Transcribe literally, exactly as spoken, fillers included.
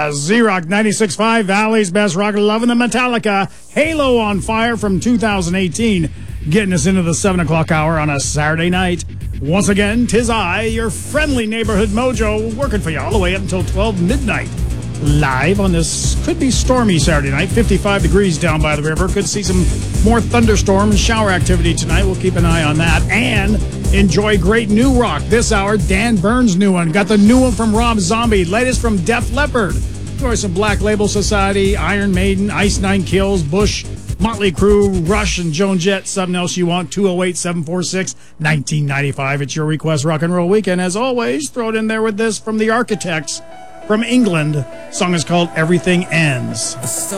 Yeah, Z-Rock ninety-six point five, Valley's Best Rock, loving the Metallica, Halo on Fire from two thousand eighteen, getting us into the seven o'clock hour on a Saturday night. Once again, 'tis I, your friendly neighborhood mojo, working for you all the way up until twelve midnight. Live on this could be stormy Saturday night, fifty-five degrees down by the river. Could see some more thunderstorms, shower activity tonight. We'll keep an eye on that. And enjoy great new rock this hour. Dan Burns' new one. Got the new one from Rob Zombie. Latest from Def Leppard. Of course, some Black Label Society, Iron Maiden, Ice Nine Kills, Bush, Motley Crue, Rush, and Joan Jett. Something else you want, two oh eight, seven four six, nineteen ninety-five. It's your request rock and roll weekend. As always, throw it in there with this from the Architects from England. Song is called Everything Ends.